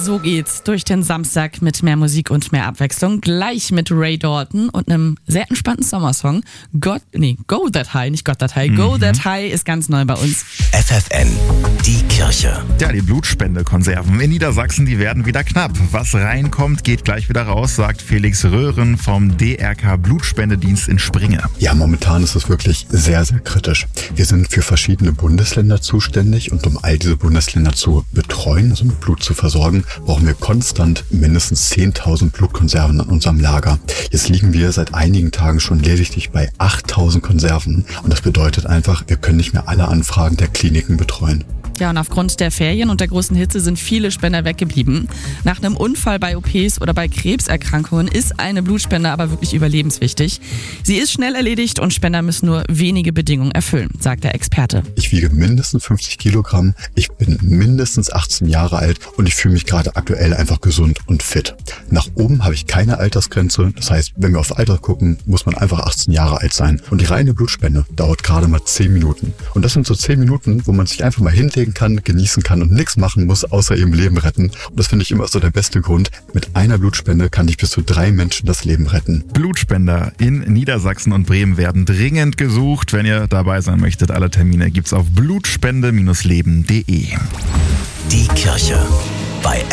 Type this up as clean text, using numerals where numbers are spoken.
so geht's durch den Samstag mit mehr Musik und mehr Abwechslung. Gleich mit Ray Dalton und einem sehr entspannten Sommersong. Go That High, nicht Gott That High. Go That High ist ganz neu bei uns. FFN, die Kirche. Ja, die Blutspendekonserven in Niedersachsen, die werden wieder knapp. Was reinkommt, geht gleich wieder raus, sagt Felix Röhren vom DRK Blutspendedienst in Springe. Ja, momentan ist es wirklich sehr, sehr kritisch. Wir sind für verschiedene Bundesländer zuständig und um all diese Bundesländer zu betreuen, also mit Blut zu versorgen, brauchen wir konstant mindestens 10.000 Blutkonserven in unserem Lager. Jetzt liegen wir seit einigen Tagen schon lediglich bei 8.000 Konserven und das bedeutet einfach, wir können nicht mehr alle Anfragen der Kliniken betreuen. Ja, und aufgrund der Ferien und der großen Hitze sind viele Spender weggeblieben. Nach einem Unfall bei OPs oder bei Krebserkrankungen ist eine Blutspende aber wirklich überlebenswichtig. Sie ist schnell erledigt und Spender müssen nur wenige Bedingungen erfüllen, sagt der Experte. Ich wiege mindestens 50 Kilogramm, ich bin mindestens 18 Jahre alt und ich fühle mich gerade aktuell einfach gesund und fit. Nach oben habe ich keine Altersgrenze, das heißt, wenn wir aufs Alter gucken, muss man einfach 18 Jahre alt sein. Und die reine Blutspende dauert gerade mal 10 Minuten. Und das sind so 10 Minuten, wo man sich einfach mal hinlegen kann, genießen kann und nichts machen muss, außer ihrem Leben retten. Und das finde ich immer so der beste Grund. Mit einer Blutspende kann ich bis zu 3 Menschen das Leben retten. Blutspender in Niedersachsen und Bremen werden dringend gesucht. Wenn ihr dabei sein möchtet, alle Termine gibt's auf blutspende-leben.de. Die Kirche bei